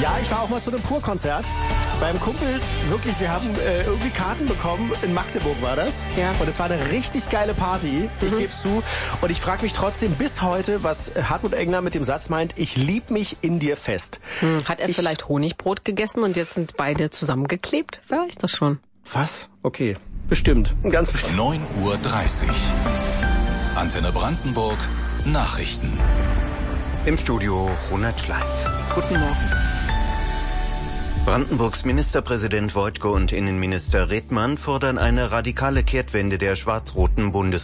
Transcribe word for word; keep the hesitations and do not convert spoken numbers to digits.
Ja, ich war auch mal zu einem Pur-Konzert. Beim Kumpel, wirklich, wir haben äh, irgendwie Karten bekommen. In Magdeburg war das. Ja. Und es war eine richtig geile Party. Ich Mhm. gebe es zu. Und ich frage mich trotzdem bis heute, was Hartmut Engler mit dem Satz meint, ich lieb mich in dir fest. Hm. Hat er ich, vielleicht Honigbrot gegessen und jetzt sind beide zusammengeklebt? Wer weiß das schon. Was? Okay, bestimmt. Ganz bestimmt. neun Uhr dreißig. Antenne Brandenburg. Nachrichten. Im Studio Ronald Schleif. Guten Morgen. Brandenburgs Ministerpräsident Woidke und Innenminister Redmann fordern eine radikale Kehrtwende der schwarz-roten Bundes-